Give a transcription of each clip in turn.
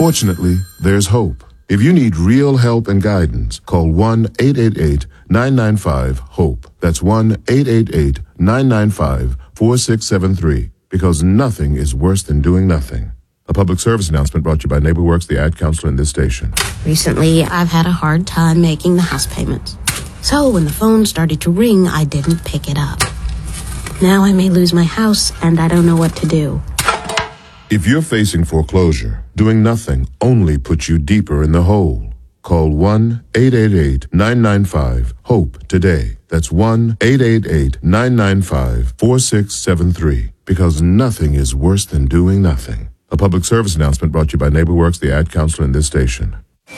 Fortunately, there's hope. If you need real help and guidance, call 1-888-995-HOPE. That's 1-888-995-4673. Because nothing is worse than doing nothing. A public service announcement brought to you by NeighborWorks, the ad counselor in this station. Recently, I've had a hard time making the house payments. So when the phone started to ring, I didn't pick it up. Now I may lose my house, and I don't know what to do. If you're facing foreclosure, doing nothing only puts you deeper in the hole. Call 1-888-995-HOPE today. That's 1-888-995-4673. Because nothing is worse than doing nothing. A public service announcement brought to you by NeighborWorks, the ad counselor in this station.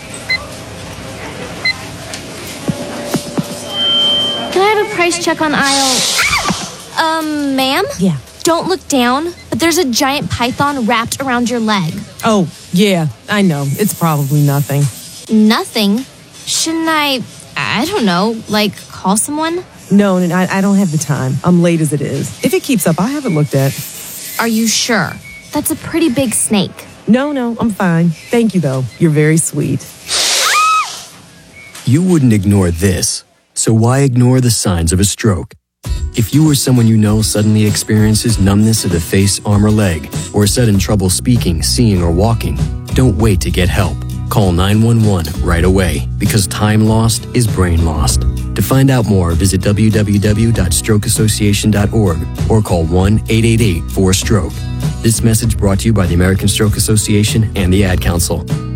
Can I have a price check on aisle... ma'am? Yeah. Don't look down, but there's a giant python wrapped around your leg. Oh, yeah, I know. It's probably nothing. Nothing? Shouldn't I don't know, call someone? No, I don't have the time. I'm late as it is. If it keeps up, I haven't looked at. Are you sure? That's a pretty big snake. No, I'm fine. Thank you, though. You're very sweet. You wouldn't ignore this, so why ignore the signs of a stroke? If you or someone you know suddenly experiences numbness of the face, arm, or leg, or sudden trouble speaking, seeing, or walking, don't wait to get help. Call 911 right away, because time lost is brain lost. To find out more, visit www.strokeassociation.org or call 1-888-4STROKE. This message brought to you by the American Stroke Association and the Ad Council.